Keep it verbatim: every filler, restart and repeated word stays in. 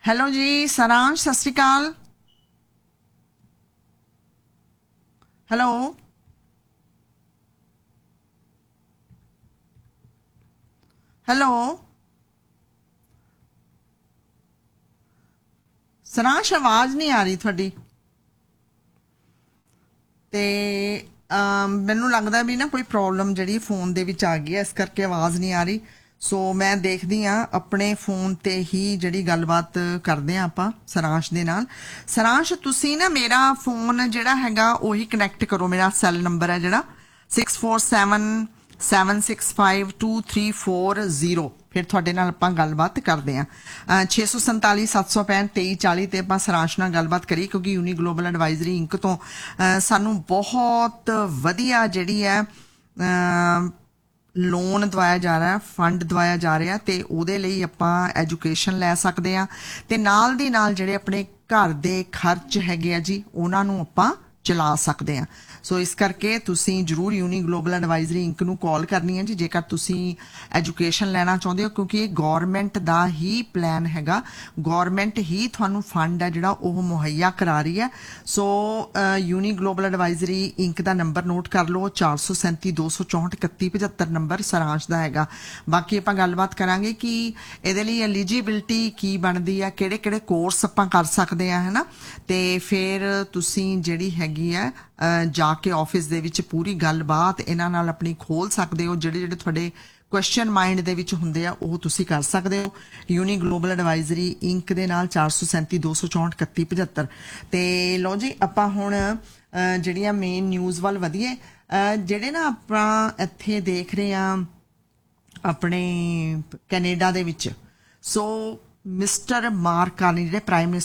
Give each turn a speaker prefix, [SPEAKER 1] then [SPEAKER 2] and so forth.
[SPEAKER 1] Hello ਜੀ ਸਾਰਾਂਸ਼, ਸਤਿ ਸ਼੍ਰੀ ਅਕਾਲ। ਹੈਲੋ ਹੈਲੋ ਸਾਰਾਂਸ਼, ਆਵਾਜ਼ ਨਹੀਂ ਆ ਰਹੀ ਤੁਹਾਡੀ। ਤੇ ਅਮ, ਮੈਨੂੰ ਲੱਗਦਾ ਵੀ ਨਾ ਕੋਈ ਪ੍ਰੋਬਲਮ ਜਿਹੜੀ ਫੋਨ ਦੇ ਵਿੱਚ ਆ ਗਈ ਹੈ, ਇਸ ਕਰਕੇ ਆਵਾਜ਼ ਨਹੀਂ ਆ ਰਹੀ। ਸੋ ਮੈਂ ਦੇਖਦੀ ਹਾਂ ਆਪਣੇ ਫੋਨ ਤੇ ਹੀ ਜਿਹੜੀ ਗੱਲਬਾਤ ਕਰਦੇ ਹਾਂ ਆਪਾਂ ਸਾਰਾਂਸ਼ ਦੇ ਨਾਲ। ਸਾਰਾਂਸ਼, ਤੁਸੀਂ ਨਾ ਮੇਰਾ ਫੋਨ ਜਿਹੜਾ ਹੈਗਾ ਉਹੀ ਕਨੈਕਟ ਕਰੋ। ਮੇਰਾ ਸੈੱਲ ਨੰਬਰ ਹੈ ਜਿਹੜਾ six four seven seven six five two three four zero. ਫਿਰ ਤੁਹਾਡੇ ਨਾਲ ਆਪਾਂ ਗੱਲਬਾਤ ਕਰਦੇ ਹਾਂ। ਛੇ ਸੌ ਸੰਤਾਲੀ ਸੱਤ ਸੌ ਪੈਂਹਠ ਤੇਈ ਚਾਲੀ ਤੇ ਆਪਾਂ ਸਾਰਾਂਸ਼ ਨਾਲ ਗੱਲਬਾਤ ਕਰੀ, ਕਿਉਂਕਿ ਯੂਨੀ ਗਲੋਬਲ ਐਡਵਾਈਜ਼ਰੀ ਇੰਕ ਤੋਂ ਅਹ, ਸਾਨੂੰ ਬਹੁਤ ਵਧੀਆ ਜਿਹੜੀ ਹੈ ਲੋਨ ਦਵਾਇਆ ਜਾ ਰਿਹਾ, ਫੰਡ ਦਵਾਇਆ ਜਾ ਰਿਹਾ, ਤੇ ਉਹਦੇ ਲਈ ਆਪਾਂ ਐਜੂਕੇਸ਼ਨ ਲੈ ਸਕਦੇ ਹਾਂ ਤੇ ਨਾਲ ਦੀ ਨਾਲ ਜਿਹੜੇ ਆਪਣੇ ਘਰ ਦੇ ਖਰਚ ਹੈਗੇ ਆ ਜੀ ਉਹਨਾਂ ਨੂੰ ਆਪਾਂ ਚਲਾ ਸਕਦੇ ਹਾਂ। ਸੋ ਇਸ ਕਰਕੇ ਤੁਸੀਂ ਜ਼ਰੂਰ ਯੂਨੀ ਗਲੋਬਲ ਐਡਵਾਈਜ਼ਰੀ ਇੰਕ ਨੂੰ ਕਾਲ ਕਰਨੀ ਹੈ ਜੀ ਜੇਕਰ ਤੁਸੀਂ ਐਜੂਕੇਸ਼ਨ ਲੈਣਾ ਚਾਹੁੰਦੇ ਹੋ, ਕਿਉਂਕਿ ਇਹ ਗੌਰਮੈਂਟ ਦਾ ਹੀ ਪਲਾਨ ਹੈਗਾ। ਗੌਰਮੈਂਟ ਹੀ ਤੁਹਾਨੂੰ ਫੰਡ ਹੈ ਜਿਹੜਾ ਉਹ ਮੁਹੱਈਆ ਕਰਾ ਰਹੀ ਹੈ। ਸੋ ਯੂਨੀ ਗਲੋਬਲ ਐਡਵਾਈਜ਼ਰੀ ਇੰਕ ਦਾ ਨੰਬਰ ਨੋਟ ਕਰ ਲਓ, ਚਾਰ ਸੌ ਸੈਂਤੀ ਦੋ ਸੌ ਚੌਂਹਠ ਇਕੱਤੀ ਪਝੱਤਰ ਨੰਬਰ ਸਾਰਾਂਸ਼ ਦਾ ਹੈਗਾ। ਬਾਕੀ ਆਪਾਂ ਗੱਲਬਾਤ ਕਰਾਂਗੇ ਕਿ ਇਹਦੇ ਲਈ ਐਲੀਜੀਬਿਲਟੀ ਕੀ ਬਣਦੀ ਆ, ਕਿਹੜੇ ਕਿਹੜੇ ਕੋਰਸ ਆਪਾਂ ਕਰ ਸਕਦੇ ਆ, ਹੈ ਨਾ। ਤੇ ਫਿਰ ਤੁਸੀਂ ਜਿਹੜੀ ਹੈਗੀ ਆ ਜਾ ਕੇ ਆਫਿਸ ਦੇ ਵਿੱਚ ਪੂਰੀ ਗੱਲਬਾਤ ਇਹਨਾਂ ਨਾਲ ਆਪਣੀ ਖੋਲ ਸਕਦੇ ਹੋ। ਜਿਹੜੇ ਜਿਹੜੇ ਤੁਹਾਡੇ ਕੁਐਸਚਨ ਮਾਈਂਡ ਦੇ ਵਿੱਚ ਹੁੰਦੇ ਆ ਉਹ ਤੁਸੀਂ ਕਰ ਸਕਦੇ ਹੋ ਯੂਨੀ ਗਲੋਬਲ ਐਡਵਾਈਜ਼ਰੀ ਇੰਕ ਦੇ ਨਾਲ, ਚਾਰ ਸੌ ਸੈਂਤੀ ਦੋ ਸੌ ਚੌਂਹਠ ਇਕੱਤੀ ਪਝੱਤਰ। ਤੇ ਲਓ ਜੀ, ਆਪਾਂ ਹੁਣ ਜਿਹੜੀਆਂ ਮੇਨ ਨਿਊਜ਼ ਵੱਲ ਵਧੀਏ। ਜਿਹੜੇ ਨਾ ਆਪਾਂ ਇੱਥੇ ਦੇਖ ਰਹੇ ਹਾਂ ਆਪਣੇ ਕੈਨੇਡਾ ਦੇ ਵਿੱਚ, ਸੋ ਮਿਸਟਰ ਮਾਰਕ ਕਾਰਨੀ ਜਿਹੜੇ ਪ੍ਰਾਈਮ ਮਿਨਿਸਟਰ